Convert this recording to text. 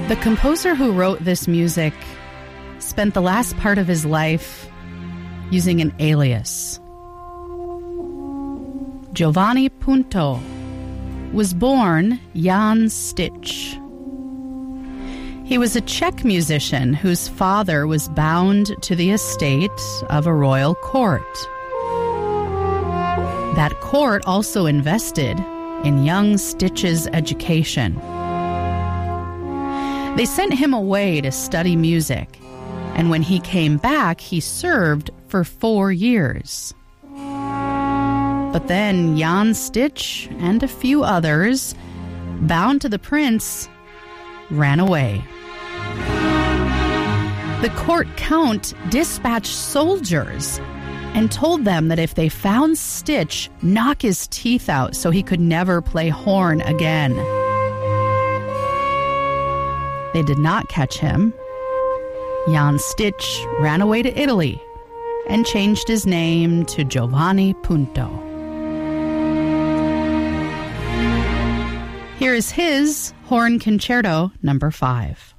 The composer who wrote this music spent the last part of his life using an alias. Giovanni Punto was born Jan Stich. He was a Czech musician whose father was bound to the estate of a royal court. That court also invested in young Stich's education. They sent him away to study music, and when he came back, he served for 4 years. But then Jan Stich and a few others, bound to the prince, ran away. The court count dispatched soldiers and told them that if they found Stich, knock his teeth out so he could never play horn again. They did not catch him. Jan Stich ran away to Italy and changed his name to Giovanni Punto. Here is his Horn Concerto No. 5.